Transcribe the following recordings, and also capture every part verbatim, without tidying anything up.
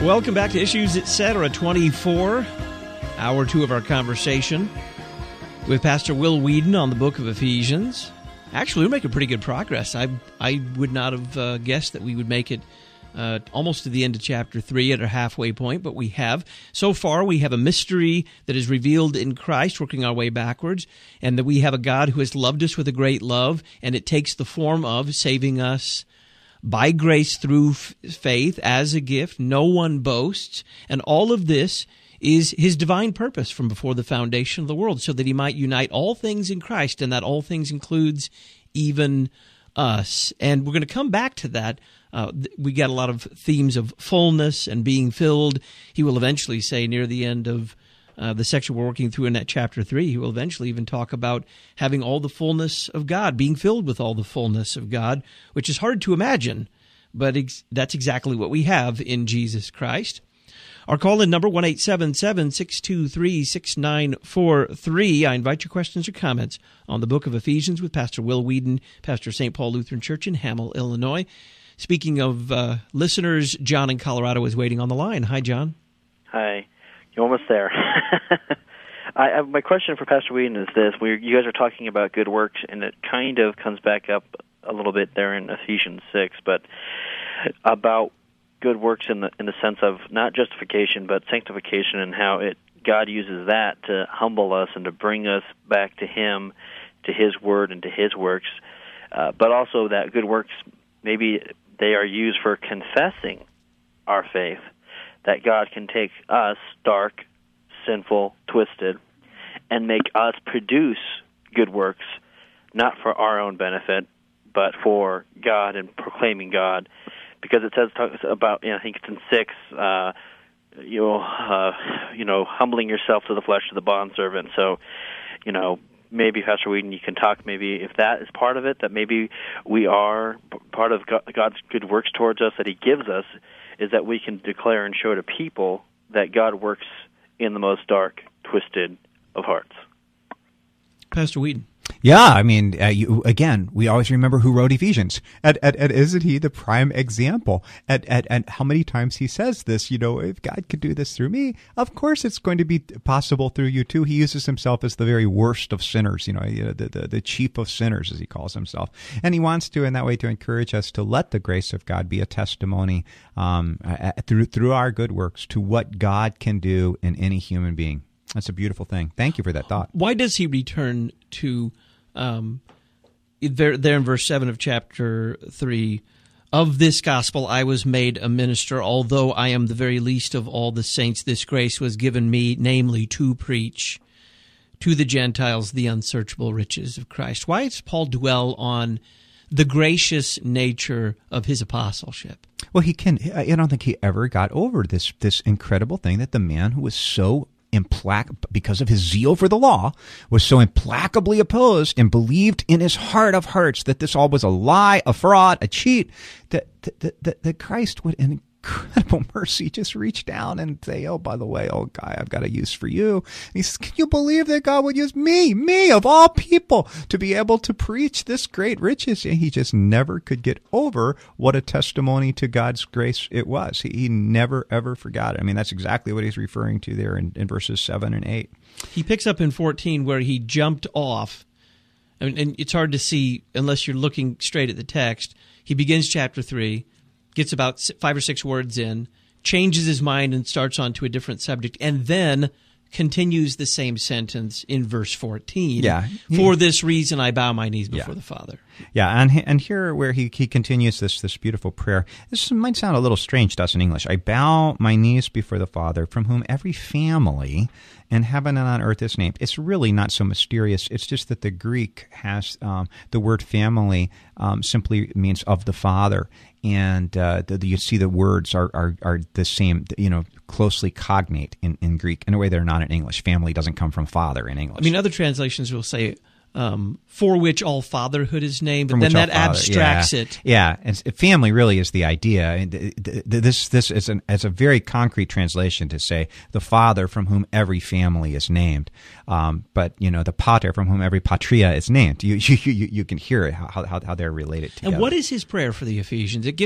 Welcome back to Issues Etc. twenty-four, hour two of our conversation with Pastor Will Weedon on the book of Ephesians. Actually, we're making pretty good progress. I I would not have uh, guessed that we would make it uh, almost to the end of chapter three at our halfway point, but we have. So far, we have a mystery that is revealed in Christ, working our way backwards, and that we have a God who has loved us with a great love, and it takes the form of saving us by grace through f- faith as a gift. No one boasts. And all of this is his divine purpose from before the foundation of the world, so that he might unite all things in Christ, and that all things includes even us. And we're going to come back to that. Uh, we got a lot of themes of fullness and being filled. He will eventually say near the end of Uh, the section we're working through in that chapter three, he will eventually even talk about having all the fullness of God, being filled with all the fullness of God, which is hard to imagine, but ex- that's exactly what we have in Jesus Christ. Our call-in number, one eight seven seven, six two three, six nine four three. I invite your questions or comments on the book of Ephesians with Pastor Will Weedon, pastor of Saint Paul Lutheran Church in Hamel, Illinois. Speaking of uh, listeners, John in Colorado is waiting on the line. Hi, John. Hi. You're almost there. I, I, my question for Pastor Weedon is this. We, you guys are talking about good works, and it kind of comes back up a little bit there in Ephesians six, but about good works in the in the sense of not justification, but sanctification, and how it God uses that to humble us and to bring us back to Him, to His Word and to His works, uh, but also that good works, maybe they are used for confessing our faith, that God can take us, dark, sinful, twisted, and make us produce good works, not for our own benefit, but for God and proclaiming God. Because it says talks about, you know, I think it's in six, uh, you know, uh, you know, humbling yourself to the flesh of the bondservant. So, you know, maybe Pastor Weedon, you can talk maybe if that is part of it, that maybe we are part of God's good works towards us that He gives us, is that we can declare and show to people that God works in the most dark, twisted of hearts. Pastor Weedon. Yeah, I mean, uh, you, again, we always remember who wrote Ephesians. And, and, and isn't he the prime example? And, and, and how many times he says this, you know, if God could do this through me, of course it's going to be possible through you too. He uses himself as the very worst of sinners, you know, the, the, the chief of sinners, as he calls himself. And he wants to, in that way, to encourage us to let the grace of God be a testimony um, through, through our good works to what God can do in any human being. That's a beautiful thing. Thank you for that thought. Why does he return to, um, there, there in verse seven of chapter three, of this gospel I was made a minister, although I am the very least of all the saints, this grace was given me, namely to preach to the Gentiles the unsearchable riches of Christ. Why does Paul dwell on the gracious nature of his apostleship? Well, he can, I don't think he ever got over this, this incredible thing that the man who was so implac because of his zeal for the law, was so implacably opposed and believed in his heart of hearts that this all was a lie, a fraud, a cheat, that that, that, that Christ would, in incredible mercy, just reach down and say, oh, by the way, oh, guy, I've got a use for you. And he says, can you believe that God would use me, me of all people, to be able to preach this great riches? And he just never could get over what a testimony to God's grace it was. He, he never, ever forgot it. I mean, that's exactly what he's referring to there in, in verses seven and eight. He picks up in fourteen where he jumped off. I mean, and it's hard to see unless you're looking straight at the text. He begins chapter three, gets about five or six words in, changes his mind and starts on to a different subject, and then continues the same sentence in verse fourteen. Yeah. For this reason I bow my knees before yeah. the Father. Yeah, and and here where he, he continues this this beautiful prayer. This might sound a little strange to us in English. I bow my knees before the Father, from whom every family in heaven and on earth is named. It's really not so mysterious. It's just that the Greek has um, the word family um, simply means of the Father. And uh, the, the, you see the words are, are, are the same, you know, closely cognate in, in Greek in a way they're not in English. Family doesn't come from father in English. I mean, other translations will say, um, for which all fatherhood is named, but From then that father, abstracts yeah. it. Yeah, and family really is the idea. And this this is an as a very concrete translation to say the Father from whom every family is named. Um, but you know, the Pater from whom every patria is named. You you you, you can hear it how how how they're related together. And what is his prayer for the Ephesians? It gets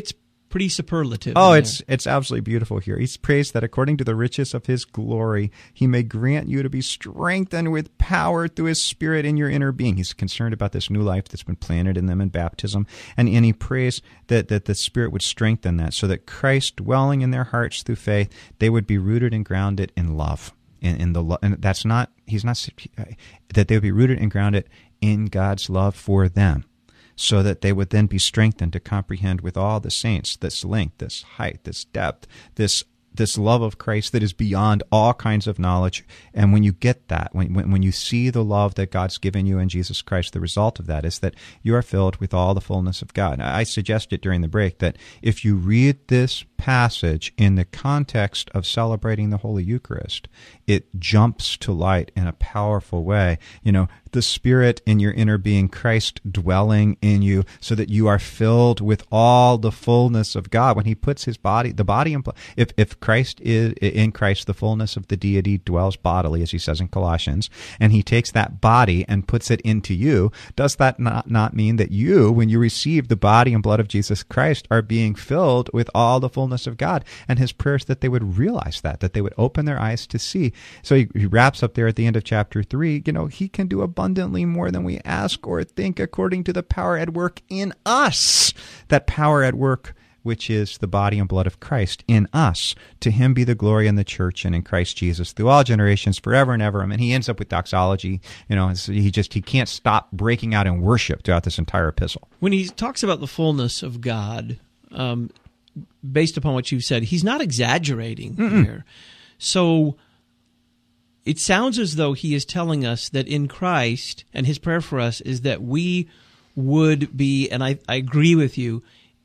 pretty superlative. Oh, in it's there. it's absolutely beautiful here. He prays that according to the riches of his glory, he may grant you to be strengthened with power through his Spirit in your inner being. He's concerned about this new life that's been planted in them in baptism. And, and he prays that, that the Spirit would strengthen that so that Christ dwelling in their hearts through faith, they would be rooted and grounded in love. In, in the lo- and that's not, he's not, that they would be rooted and grounded in God's love for them, so that they would then be strengthened to comprehend with all the saints this length, this height, this depth, this this love of Christ that is beyond all kinds of knowledge. And when you get that, when, when when you see the love that God's given you in Jesus Christ, the result of that is that you are filled with all the fullness of God. I suggested during the break that if you read this passage in the context of celebrating the Holy Eucharist, it jumps to light in a powerful way. You know, the Spirit in your inner being, Christ dwelling in you, so that you are filled with all the fullness of God. When he puts his body, the body, impl- if if Christ is in Christ, the fullness of the deity dwells bodily, as he says in Colossians, and he takes that body and puts it into you, does that not, not mean that you, when you receive the body and blood of Jesus Christ, are being filled with all the fullness of God? And his prayer is that they would realize that, that they would open their eyes to see. So he, he wraps up there at the end of chapter three, you know, he can do abundantly more than we ask or think according to the power at work in us. That power at work, which is the body and blood of Christ in us. To him be the glory in the church and in Christ Jesus through all generations, forever and ever. I mean, he ends up with doxology. You know, he just, he can't stop breaking out in worship throughout this entire epistle. When he talks about the fullness of God, um, based upon what you've said, he's not exaggerating Mm-mm. here. So it sounds as though he is telling us that in Christ, and his prayer for us is that we would be, and I, I agree with you,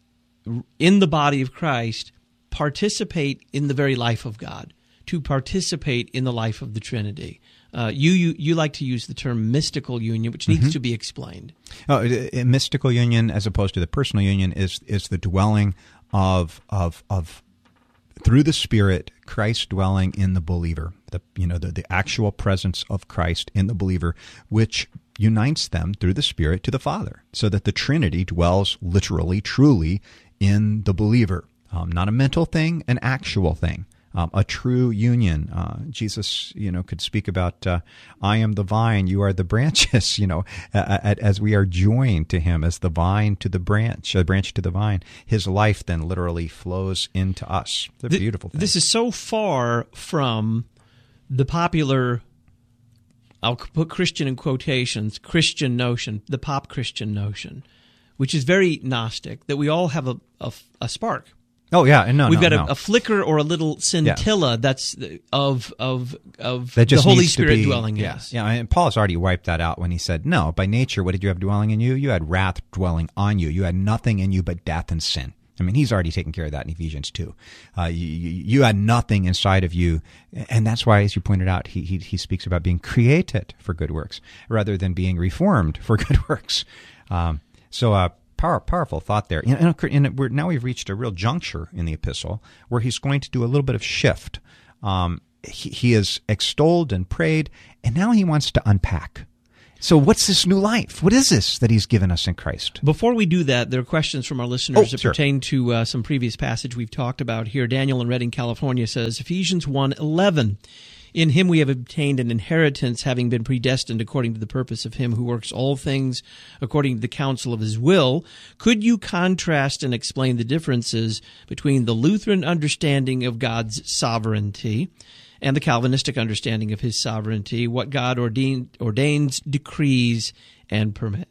in the body of Christ, participate in the very life of God, to participate in the life of the Trinity. Uh, you, you you like to use the term mystical union, which needs mm-hmm. to be explained. Oh, a mystical union, as opposed to the personal union, is is the dwelling of of of through the Spirit, Christ dwelling in the believer. The you know the, the actual presence of Christ in the believer, which unites them through the Spirit to the Father, so that the Trinity dwells literally, truly in the believer. Um, not a mental thing, an actual thing. Um, a true union. Uh, Jesus, you know, could speak about, uh, I am the vine, you are the branches, you know, uh, as we are joined to him as the vine to the branch, the branch to the vine. His life then literally flows into us. It's a the, beautiful thing. This is so far from the popular, I'll put Christian in quotations, Christian notion, the pop Christian notion, which is very Gnostic, that we all have a, a, a spark. Oh yeah, and no, we've no, got a, no. a flicker or a little scintilla yeah. that's of of of that just the Holy needs Spirit to be, dwelling in yeah, us. Yeah, and Paul has already wiped that out when he said, "No, by nature, what did you have dwelling in you? You had wrath dwelling on you. You had nothing in you but death and sin." I mean, he's already taken care of that in Ephesians two. Uh, you, you had nothing inside of you, and that's why, as you pointed out, he, he he speaks about being created for good works rather than being reformed for good works. Um, so. Uh, Power, powerful thought there. And, and we're, now we've reached a real juncture in the epistle where he's going to do a little bit of shift. Um, he, he has extolled and prayed, and now he wants to unpack. So what's this new life? What is this that he's given us in Christ? Before we do that, there are questions from our listeners oh, that sure. pertain to uh, some previous passage we've talked about here. Daniel in Redding, California says, Ephesians one eleven. In him we have obtained an inheritance, having been predestined according to the purpose of him who works all things according to the counsel of his will. Could you contrast and explain the differences between the Lutheran understanding of God's sovereignty and the Calvinistic understanding of his sovereignty, what God ordain, ordains, decrees, and permits?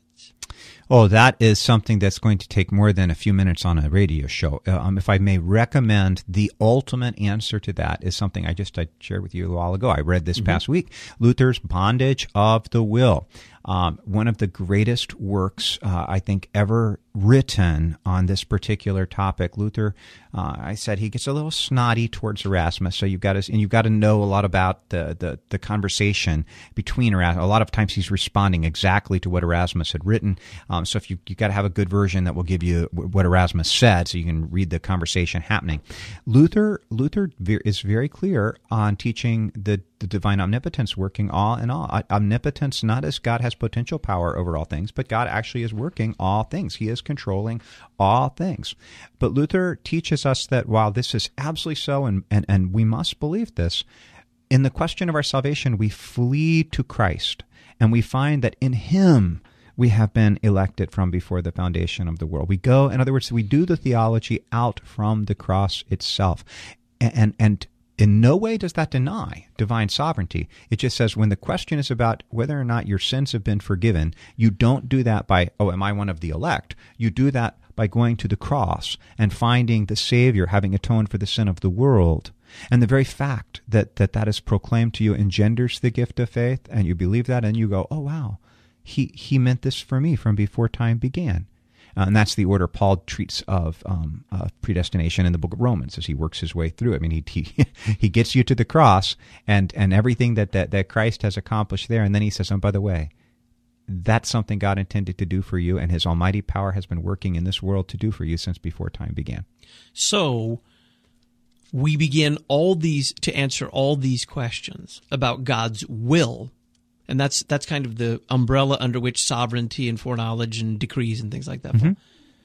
Oh, that is something that's going to take more than a few minutes on a radio show. Um, if I may recommend, the ultimate answer to that is something I just I shared with you a while ago. I read this mm-hmm. past week, Luther's Bondage of the Will. Um, one of the greatest works, uh, I think, ever written on this particular topic. Luther, uh, I said he gets a little snotty towards Erasmus, so you've got to and you've got to know a lot about the the, the conversation between Erasmus. A lot of times he's responding exactly to what Erasmus had written. Um, so if you you got to have a good version that will give you what Erasmus said, so you can read the conversation happening. Luther Luther is very clear on teaching the the divine omnipotence working all in all. Omnipotence, not as God has potential power over all things, but God actually is working all things. He is controlling all things. But Luther teaches us that while this is absolutely so, and, and, and we must believe this, in the question of our salvation, we flee to Christ, and we find that in Him we have been elected from before the foundation of the world. We go, in other words, we do the theology out from the cross itself. And, and, and in no way does that deny divine sovereignty. It just says when the question is about whether or not your sins have been forgiven, you don't do that by, oh, am I one of the elect? You do that by going to the cross and finding the Savior having atoned for the sin of the world. And the very fact that that, that is proclaimed to you engenders the gift of faith, and you believe that, and you go, oh, wow, he, he meant this for me from before time began. Uh, and that's the order Paul treats of um, uh, predestination in the book of Romans as he works his way through. I mean, he he, he gets you to the cross and, and everything that, that, that Christ has accomplished there, and then he says, oh, by the way, that's something God intended to do for you, and His almighty power has been working in this world to do for you since before time began. So we begin all these to answer all these questions about God's will. And that's that's kind of the umbrella under which sovereignty and foreknowledge and decrees and things like that fall. Mm-hmm.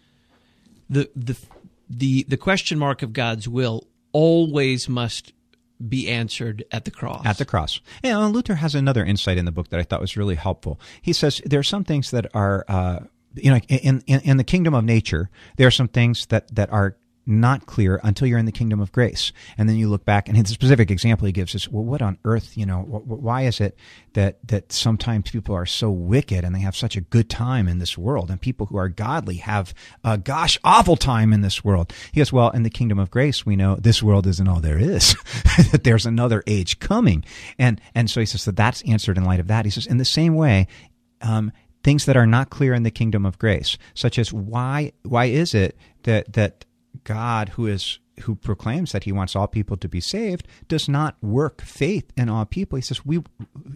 The the the the question mark of God's will always must be answered at the cross. At the cross. And Luther has another insight in the book that I thought was really helpful. He says there are some things that are, uh, you know, in, in in the kingdom of nature, there are some things that that are not clear until you're in the kingdom of grace. And then you look back, and the specific example he gives is, well, what on earth, you know, wh- why is it that that sometimes people are so wicked and they have such a good time in this world, and people who are godly have a gosh awful time in this world? He goes, well, in the kingdom of grace, we know this world isn't all there is, that there's another age coming. And and so he says that that's answered in light of that. He says, in the same way, um, things that are not clear in the kingdom of grace, such as why why is it that that God, who is who proclaims that He wants all people to be saved, does not work faith in all people. He says, "We,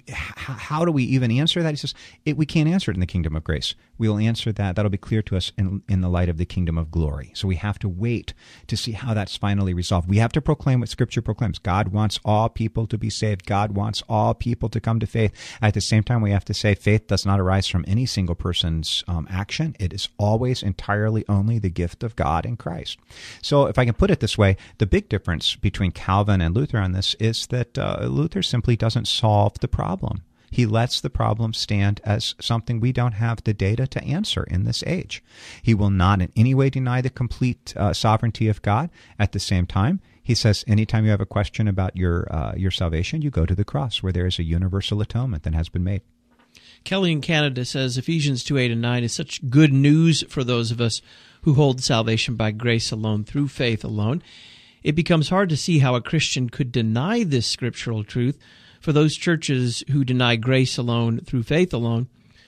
how do we even answer that?" He says, it, "We can't answer it in the kingdom of grace. We will answer that. That'll be clear to us in in the light of the kingdom of glory." So we have to wait to see how that's finally resolved. We have to proclaim what Scripture proclaims. God wants all people to be saved. God wants all people to come to faith. At the same time, we have to say faith does not arise from any single person's um, action. It is always entirely only the gift of God in Christ. So if I can put it this way, the big difference between Calvin and Luther on this is that uh, Luther simply doesn't solve the problem. He lets the problem stand as something we don't have the data to answer in this age. He will not in any way deny the complete uh, sovereignty of God. At the same time, he says anytime you have a question about your uh, your salvation, you go to the cross where there is a universal atonement that has been made. Kelly in Canada says Ephesians two, eight, and nine is such good news for those of us who hold salvation by grace alone, through faith alone. It becomes hard to see how a Christian could deny this scriptural truth for those churches who deny grace alone, through faith alone.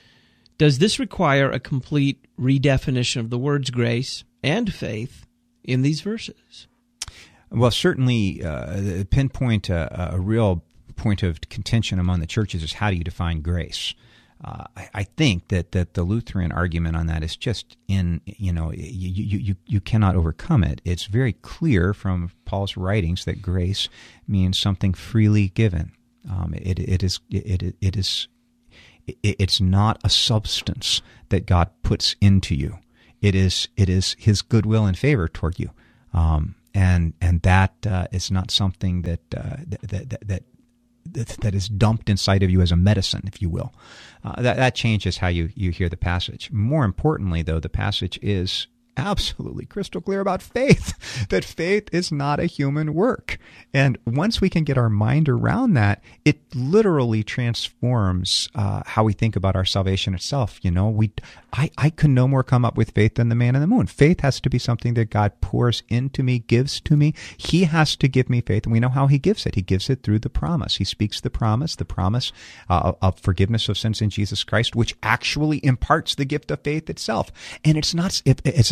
Does this require a complete redefinition of the words grace and faith in these verses? Well, certainly uh, pinpoint a, a real point of contention among the churches is how do you define grace? Uh, I, I think that, that the Lutheran argument on that is just in, you know, you, you, you, you cannot overcome it. It's very clear from Paul's writings that grace means something freely given. Um, it, it is, it, it is, it, it's not a substance that God puts into you. It is, it is His goodwill and favor toward you. Um, and, and that, uh, is not something that, uh, that, that, that, that, that is dumped inside of you as a medicine, if you will. Uh, that, that changes how you, you hear the passage. More importantly, though, the passage is absolutely crystal clear about faith, that faith is not a human work. And once we can get our mind around that, it literally transforms uh, how we think about our salvation itself. You know, we, I, I could no more come up with faith than the man in the moon. Faith has to be something that God pours into me, gives to me. He has to give me faith, and we know how He gives it. He gives it through the promise. He speaks the promise, the promise uh, of forgiveness of sins in Jesus Christ, which actually imparts the gift of faith itself. And it's not, it, it's as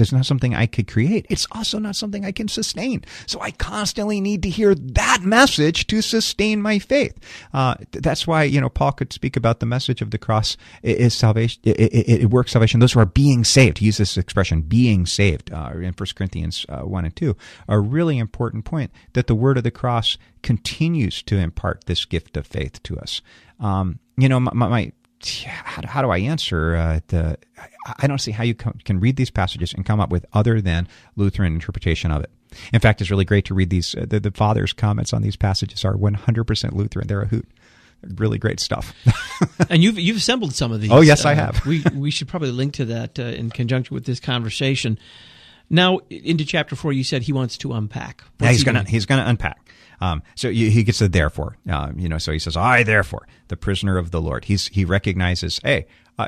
is not something I could create. It's also not something I can sustain. So I constantly need to hear that message to sustain my faith. Uh, that's why, you know, Paul could speak about the message of the cross is salvation. It, it, it works salvation. Those who are being saved, to use this expression, being saved, uh, in First Corinthians uh, one and two, a really important point that the word of the cross continues to impart this gift of faith to us. Um, you know, my, my how, how do I answer uh, the? I don't see how you can read these passages and come up with other than Lutheran interpretation of it. In fact, it's really great to read these. Uh, the, the Father's comments on these passages are one hundred percent Lutheran. They're a hoot. Really great stuff. And you've you've assembled some of these. Oh, yes, uh, I have. we we should probably link to that uh, in conjunction with this conversation. Now, into chapter four, you said he wants to unpack. What's yeah, he's he gonna doing? he's gonna unpack. Um, so he he gets the therefore. Uh, you know, so he says, "I therefore, the prisoner of the Lord." He's he recognizes, hey, uh,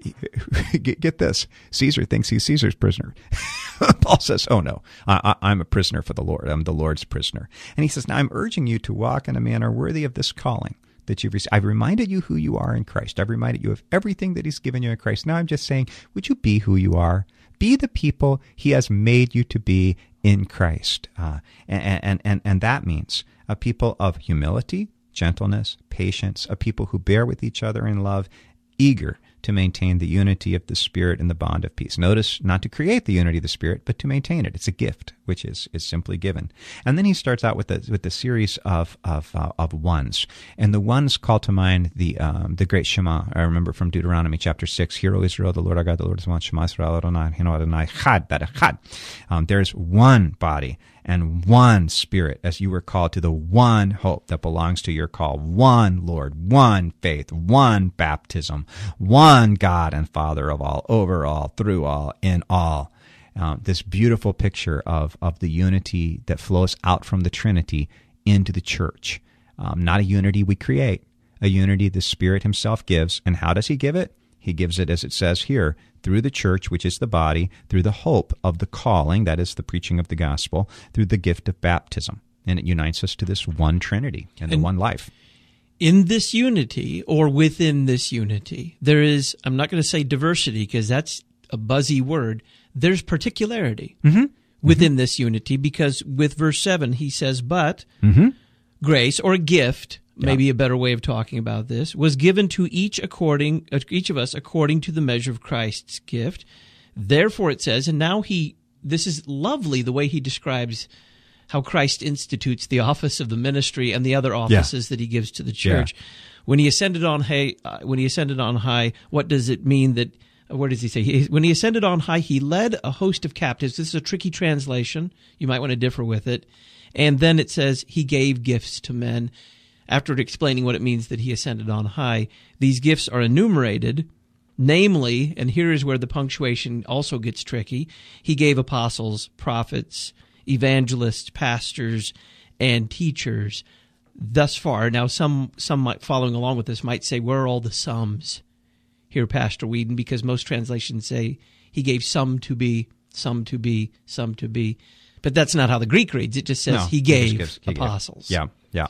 get, get this. Caesar thinks he's Caesar's prisoner. Paul says, "Oh no, I, I'm a prisoner for the Lord. I'm the Lord's prisoner." And he says, "Now I'm urging you to walk in a manner worthy of this calling that you've received. I've reminded you who you are in Christ. I've reminded you of everything that He's given you in Christ. Now I'm just saying, would you be who you are? Be the people He has made you to be in Christ." Uh, and, and, and, and that means a people of humility, gentleness, patience, a people who bear with each other in love, eager to maintain the unity of the Spirit in the bond of peace. Notice, not to create the unity of the Spirit, but to maintain it. It's a gift, which is is simply given. And then he starts out with the with the series of of uh, of ones, and the ones call to mind the um, the great Shema. I remember from Deuteronomy chapter six: "Hear, O Israel, the Lord our God, the Lord is one. Shema Yisrael Adonai, Hino Adonai Chad." That Chad. Um, there's one body and one Spirit, as you were called to the one hope that belongs to your call. One Lord, one faith, one baptism, one God and Father of all, over all, through all, in all. Um, this beautiful picture of, of the unity that flows out from the Trinity into the church. Um, not a unity we create, a unity the Spirit Himself gives. And how does He give it? He gives it, as it says here, through the church, which is the body, through the hope of the calling, that is the preaching of the gospel, through the gift of baptism. And it unites us to this one Trinity and the And one life. in this unity, or within this unity, there is, I'm not going to say diversity because that's a buzzy word, there's particularity Mm-hmm. within mm-hmm. this unity, because with verse seven, he says, "But Mm-hmm. grace," or gift, Yeah. maybe a better way of talking about this, "was given to each according uh, each of us according to the measure of Christ's gift. Therefore," it says, and now he, this is lovely the way he describes how Christ institutes the office of the ministry and the other offices yeah. that He gives to the church. Yeah. When He ascended on high, uh, when He ascended on high, what does it mean that? Uh, what does He say? He, when He ascended on high, He led a host of captives. This is a tricky translation. You might want to differ with it. And then it says He gave gifts to men. After explaining what it means that He ascended on high, these gifts are enumerated, namely, and here is where the punctuation also gets tricky, He gave apostles, prophets, evangelists, pastors, and teachers. Thus far, now some some might, following along with this might say, where are all the sums here, Pastor Whedon? Because most translations say He gave some to be, some to be, some to be. But that's not how the Greek reads. It just says No, He gave gives, he apostles. Gave. Yeah, yeah.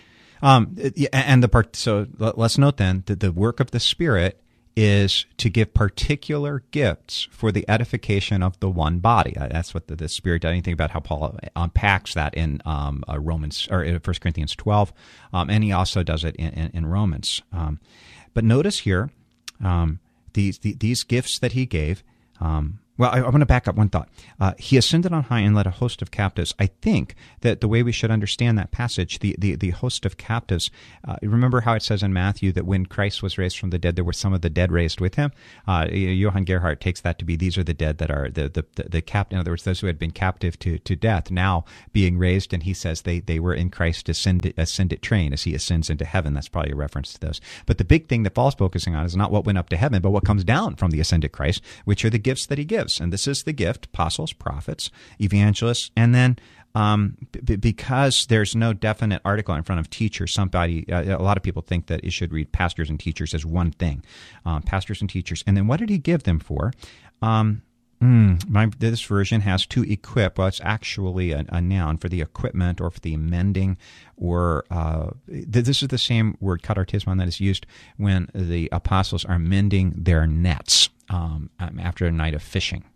Um, and the part. So let's note then that the work of the Spirit is to give particular gifts for the edification of the one body. That's what the, the Spirit does. Anything about how Paul unpacks that in um, uh, Romans or in First Corinthians twelve, um, and he also does it in, in, in Romans. Um, but notice here um, these the, these gifts that He gave. Um, Well, I, I want to back up one thought. Uh, he ascended on high and led a host of captives. I think that the way we should understand that passage, the the, the host of captives, uh, remember how it says in Matthew that when Christ was raised from the dead, there were some of the dead raised with Him? Uh, Johann Gerhardt takes that to be these are the dead that are the the, the, the cap. In other words, those who had been captive to, to death, now being raised, and he says they, they were in Christ's ascended, ascended train as He ascends into heaven. That's probably a reference to those. But the big thing that Paul's focusing on is not what went up to heaven, but what comes down from the ascended Christ, which are the gifts that He gives. And this is the gift: apostles, prophets, evangelists, and then um, b- because there's no definite article in front of teacher, somebody, uh, a lot of people think that it should read pastors and teachers as one thing, um, pastors and teachers. And then what did He give them for? Um, mm, my, this version has to equip. Well, it's actually a, a noun for the equipment or for the mending, or uh, th- this is the same word, katartismon, that is used when the apostles are mending their nets um, after a night of fishing.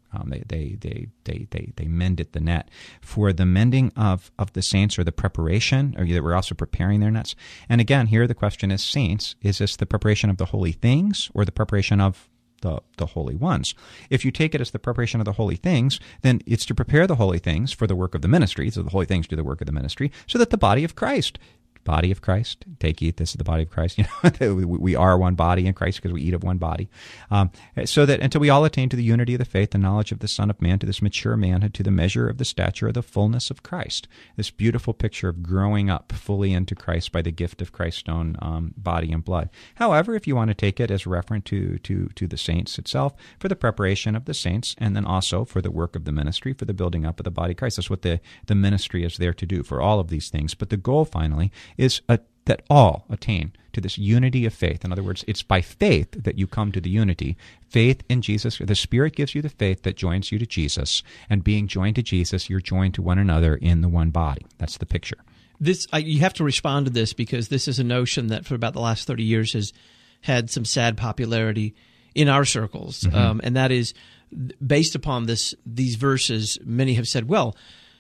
Um, they, they, they, they, they, they mended the net. For the mending of, of the saints, or the preparation, or they were also preparing their nets. And again, here the question is, saints, is this the preparation of the holy things or the preparation of the, the holy ones? If you take it as the preparation of the holy things, then it's to prepare the holy things for the work of the ministry. So the holy things do the work of the ministry, so that the body of Christ body of Christ. Take, eat, this is the body of Christ. You know, we are one body in Christ because we eat of one body. Um, so that until we all attain to the unity of the faith, the knowledge of the Son of Man, to this mature manhood, to the measure of the stature of the fullness of Christ. This beautiful picture of growing up fully into Christ by the gift of Christ's own um, body and blood. However, if you want to take it as referent to, to, to the saints itself, for the preparation of the saints, and then also for the work of the ministry, for the building up of the body of Christ. That's what the, the ministry is there to do, for all of these things. But the goal, finally, is a, that all attain to this unity of faith. In other words, it's by faith that you come to the unity. Faith in Jesus. The Spirit gives you the faith that joins you to Jesus. And being joined to Jesus, you're joined to one another in the one body. That's the picture. This I, you have to respond to this, because this is a notion that for about the last thirty years has had some sad popularity in our circles. Mm-hmm. Um, and that is, based upon this these verses, many have said, well,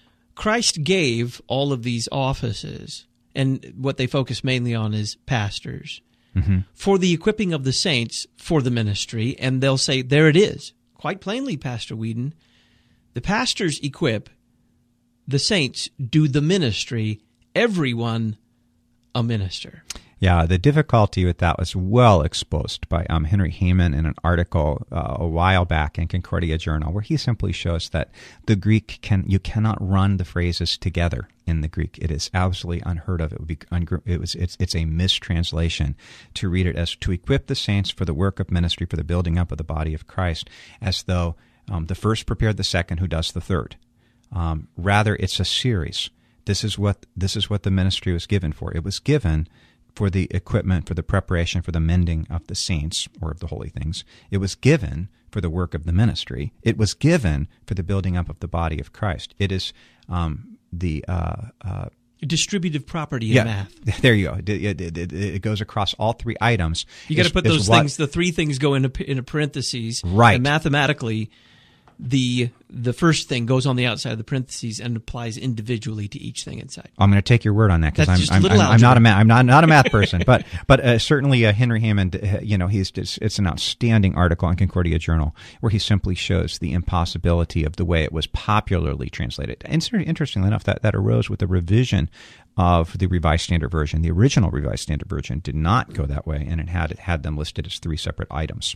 Christ gave all of these offices, and what they focus mainly on is pastors, mm-hmm. for the equipping of the saints for the ministry. And they'll say, there it is. Quite plainly, Pastor Whedon, the pastors equip, the saints do the ministry, everyone a minister. Yeah, the difficulty with that was well exposed by um, Henry Heyman in an article uh, a while back in Concordia Journal, where he simply shows that the Greek can you cannot run the phrases together in the Greek. It is absolutely unheard of. It would be ungr- it was it's it's a mistranslation to read it as to equip the saints for the work of ministry, for the building up of the body of Christ, as though um, the first prepared the second, who does the third. Um, rather, it's a series. This is what this is what the ministry was given for. It was given for the equipment, for the preparation, for the mending of the saints, or of the holy things. It was given for the work of the ministry. It was given for the building up of the body of Christ. It is um, the... Uh, uh, distributive property in yeah, math. There you go. It, it, it, it goes across all three items. You got to put those what, things, the three things go into, into parentheses. Right. And mathematically, the the first thing goes on the outside of the parentheses and applies individually to each thing inside. I'm going to take your word on that, because I'm, I'm, I'm, I'm not a math I'm not not a math person, but but uh, certainly uh, Henry Heyman, uh, you know, he's just, it's an outstanding article in Concordia Journal where he simply shows the impossibility of the way it was popularly translated. And interestingly enough, that that arose with the revision of the Revised Standard Version. The original Revised Standard Version did not go that way, and it had it had them listed as three separate items.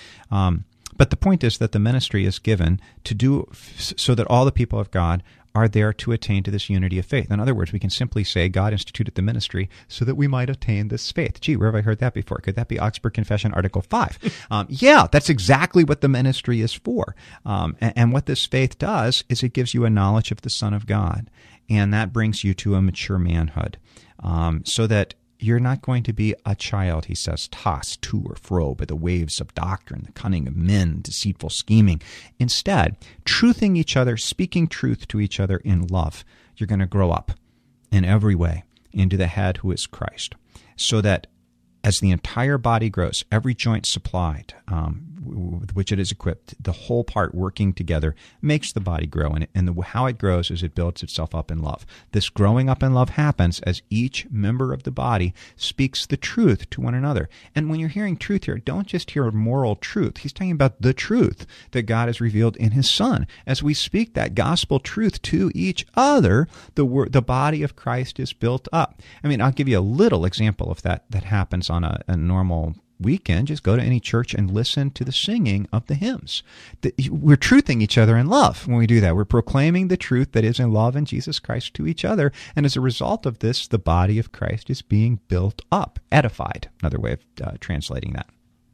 Um, But the point is that the ministry is given to do so that all the people of God are there to attain to this unity of faith. In other words, we can simply say God instituted the ministry so that we might attain this faith. Gee, where have I heard that before? Could that be Augsburg Confession, Article five? um, yeah, that's exactly what the ministry is for. Um, and, and what this faith does is it gives you a knowledge of the Son of God, and that brings you to a mature manhood, um, so that you're not going to be a child, he says, tossed to or fro by the waves of doctrine, the cunning of men, deceitful scheming. Instead, truthing each other, speaking truth to each other in love, you're going to grow up in every way into the head, who is Christ, so that as the entire body grows, every joint supplied, um, with which it is equipped, the whole part working together makes the body grow. And, and the, how it grows is it builds itself up in love. This growing up in love happens as each member of the body speaks the truth to one another. And when you're hearing truth here, don't just hear moral truth. He's talking about the truth that God has revealed in his Son. As we speak that gospel truth to each other, the word, the body of Christ is built up. I mean, I'll give you a little example of that that happens on a, a normal weekend. Just go to any church and listen to the singing of the hymns. We're truthing each other in love when we do that. We're proclaiming the truth that is in love in Jesus Christ to each other. And as a result of this, the body of Christ is being built up, edified. Another way of uh, translating that.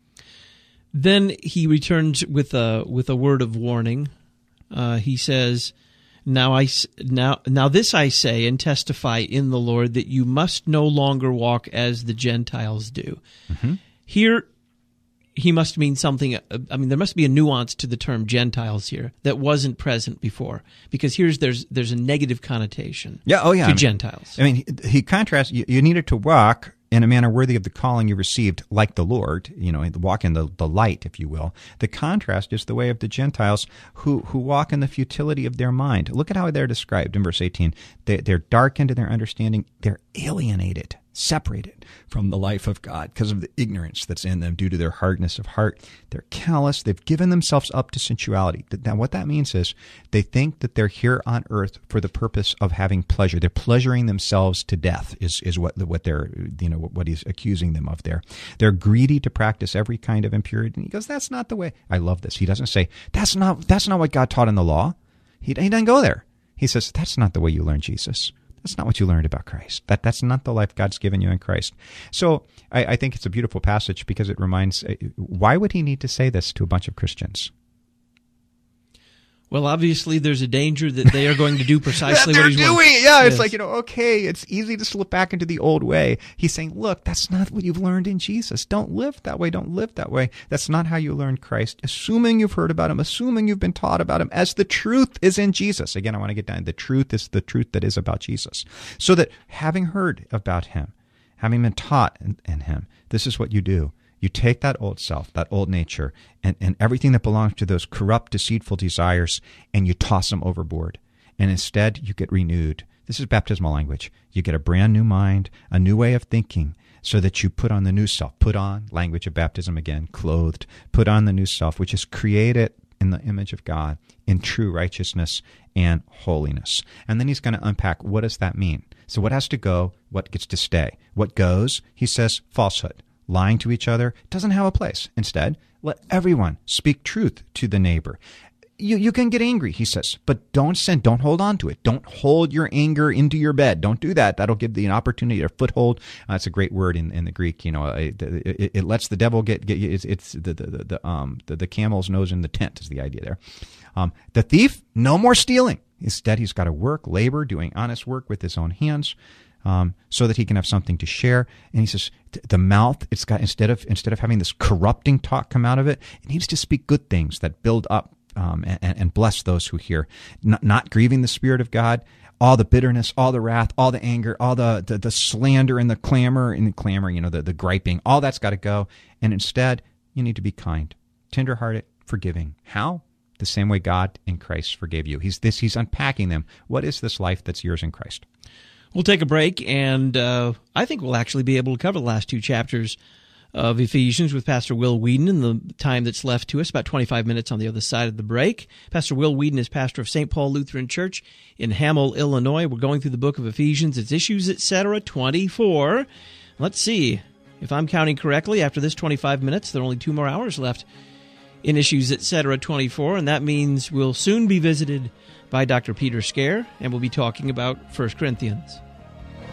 Then he returns with a with a word of warning. Uh, he says, Now I now now this I say and testify in the Lord, that you must no longer walk as the Gentiles do. Mm-hmm. Here, he must mean something. I mean, there must be a nuance to the term Gentiles here that wasn't present before, because here's there's there's a negative connotation. Yeah, oh yeah, to I mean, Gentiles. I mean, he, he contrasts. You, you needed to walk in a manner worthy of the calling you received, like the Lord, you know, walk in the, the light, if you will. The contrast is the way of the Gentiles who, who walk in the futility of their mind. Look at how they're described in verse eighteen. They, they're darkened in their understanding. They're alienated, separated from the life of God because of the ignorance that's in them due to their hardness of heart. They're callous. They've given themselves up to sensuality. Now, what that means is they think that they're here on earth for the purpose of having pleasure. They're pleasuring themselves to death is, is what, what they're, you know, what he's accusing them of there. They're greedy to practice every kind of impurity. And he goes, that's not the way. I love this. He doesn't say, that's not, that's not what God taught in the law. He, he doesn't go there. He says, that's not the way you learn Jesus. That's not what you learned about Christ. That That's not the life God's given you in Christ. So I, I think it's a beautiful passage because it reminds, why would he need to say this to a bunch of Christians? Well, obviously, there's a danger that they are going to do precisely what he's doing. wanting. Yeah, yes. It's like, you know, okay, it's easy to slip back into the old way. He's saying, look, that's not what you've learned in Jesus. Don't live that way. Don't live that way. That's not how you learn Christ. Assuming you've heard about him, assuming you've been taught about him, as the truth is in Jesus. Again, I want to get down. The truth is the truth that is about Jesus. So that having heard about him, having been taught in, in him, this is what you do. You take that old self, that old nature, and, and everything that belongs to those corrupt, deceitful desires, and you toss them overboard. And instead, you get renewed. This is baptismal language. You get a brand new mind, a new way of thinking, so that you put on the new self. Put on, language of baptism again, clothed. Put on the new self, which is created in the image of God, in true righteousness and holiness. And then he's going to unpack, what does that mean? So what has to go? What gets to stay? What goes? He says falsehood. Lying to each other doesn't have a place. Instead, let everyone speak truth to the neighbor. You you can get angry, he says, but don't send, don't hold on to it. Don't hold your anger into your bed. Don't do that. That'll give the an opportunity, a foothold. Uh, that's a great word in, in the Greek. You know, it, it, it lets the devil get, get it's, it's the, the, the, the, um, the, the camel's nose in the tent is the idea there. Um, the thief, no more stealing. Instead, he's got to work, labor, doing honest work with his own hands. Um, so that he can have something to share. And he says, the mouth, it's got, instead of instead of having this corrupting talk come out of it, it needs to speak good things that build up um, and, and bless those who hear. Not, not grieving the Spirit of God, all the bitterness, all the wrath, all the anger, all the, the, the slander and the clamor, and the clamor, you know, the, the griping, all that's got to go. And instead, you need to be kind, tenderhearted, forgiving. How? The same way God in Christ forgave you. He's this. He's unpacking them. What is this life that's yours in Christ? We'll take a break, and uh, I think we'll actually be able to cover the last two chapters of Ephesians with Pastor Will Weedon in the time that's left to us, about twenty-five minutes on the other side of the break. Pastor Will Weedon is pastor of Saint Paul Lutheran Church in Hamel, Illinois. We're going through the book of Ephesians. It's Issues, et cetera, twenty-four. Let's see. If I'm counting correctly, after this twenty-five minutes, there are only two more hours left in Issues, et cetera, twenty-four, and that means we'll soon be visited by Doctor Peter Scare, and we'll be talking about First Corinthians.